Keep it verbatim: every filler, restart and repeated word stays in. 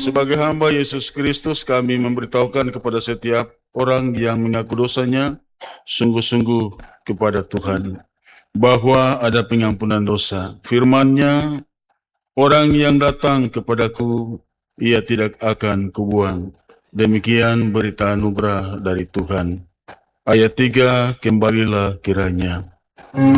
Sebagai hamba Yesus Kristus, kami memberitahukan kepada setiap orang yang mengaku dosanya sungguh-sungguh kepada Tuhan bahwa ada pengampunan dosa. Firman-Nya, orang yang datang kepadaku, ia tidak akan kubuang. Demikian berita anugerah dari Tuhan. Ayat tiga, kembalilah kiranya.